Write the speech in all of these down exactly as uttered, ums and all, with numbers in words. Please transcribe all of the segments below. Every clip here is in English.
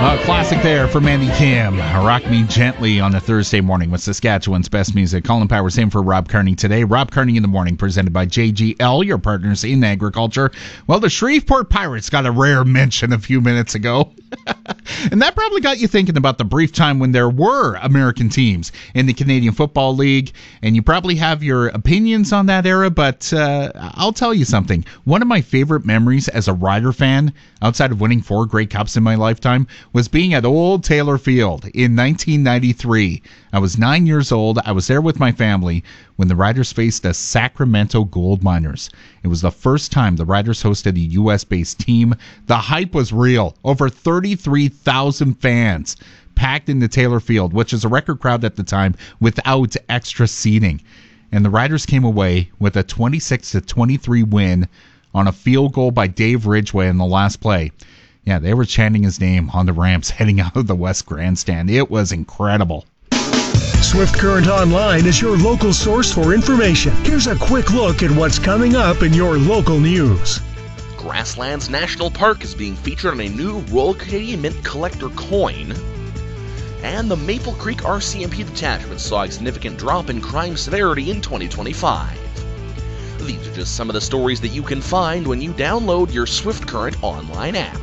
Uh, classic there for Mandy Kim. Rock Me Gently on a Thursday morning with Saskatchewan's best music. Colin Powers in for Rob Kearney today. Rob Kearney in the morning, presented by J G L, your partners in agriculture. Well, the Shreveport Pirates got a rare mention a few minutes ago. And that probably got you thinking about the brief time when there were American teams in the Canadian Football League. And you probably have your opinions on that era, but uh, I'll tell you something. One of my favorite memories as a Rider fan, outside of winning four Grey Cups in my lifetime, was being at Old Taylor Field in nineteen ninety-three. I was nine years old. I was there with my family when the Riders faced the Sacramento Gold Miners. It was the first time the Riders hosted a U S-based team. The hype was real. Over thirty-three thousand fans packed into Taylor Field, which is a record crowd at the time without extra seating. And the Riders came away with a twenty-six to twenty-three win on a field goal by Dave Ridgway in the last play. Yeah, they were chanting his name on the ramps heading out of the West Grandstand. It was incredible. Swift Current Online is your local source for information. Here's a quick look at what's coming up in your local news. Grasslands National Park is being featured on a new Royal Canadian Mint collector coin. And the Maple Creek R C M P detachment saw a significant drop in crime severity in twenty twenty-five. These are just some of the stories that you can find when you download your Swift Current Online app.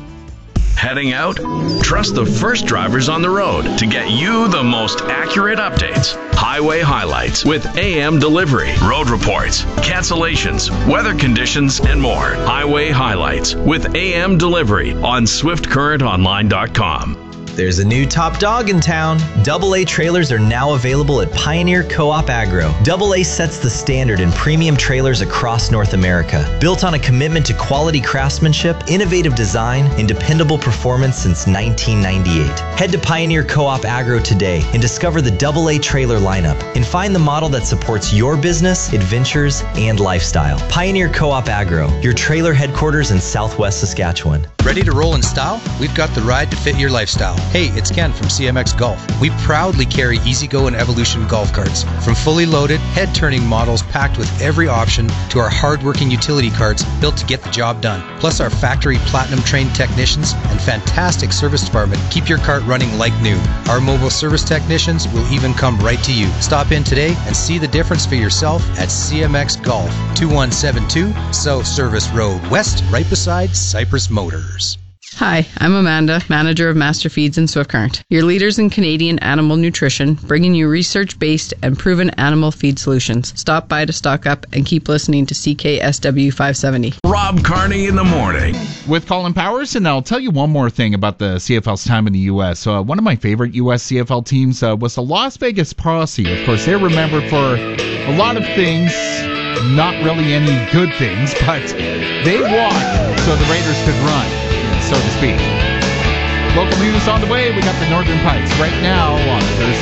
Heading out? Trust the first drivers on the road to get you the most accurate updates. Highway highlights with A M delivery, road reports, cancellations, weather conditions, and more. Highway highlights with A M delivery on swift current online dot com. There's a new top dog in town. Double A trailers are now available at Pioneer Co-op Agro. Double A sets the standard in premium trailers across North America. Built on a commitment to quality craftsmanship, innovative design, and dependable performance since nineteen ninety-eight. Head to Pioneer Co-op Agro today and discover the Double A trailer lineup and find the model that supports your business, adventures, and lifestyle. Pioneer Co-op Agro, your trailer headquarters in Southwest Saskatchewan. Ready to roll in style? We've got the ride to fit your lifestyle. Hey, it's Ken from C M X Golf. We proudly carry E-Z-Go and Evolution golf carts. From fully loaded, head-turning models packed with every option to our hard-working utility carts built to get the job done. Plus our factory platinum-trained technicians and fantastic service department keep your cart running like new. Our mobile service technicians will even come right to you. Stop in today and see the difference for yourself at C M X Golf, two one seven two South Service Road West, right beside Cypress Motors. Hi, I'm Amanda, manager of Master Feeds and Swift Current, your leaders in Canadian animal nutrition, bringing you research-based and proven animal feed solutions. Stop by to stock up and keep listening to C K S W five seventy. Rob Kearney in the morning with Colin Powers, and I'll tell you one more thing about the C F L's time in the U S. Uh, one of my favorite U S C F L teams uh, was the Las Vegas Posse. Of course, they're remembered for a lot of things, not really any good things, but they walked so the Raiders could run, so to speak. Local news on the way. We got the Northern Pipes right now on Thursday.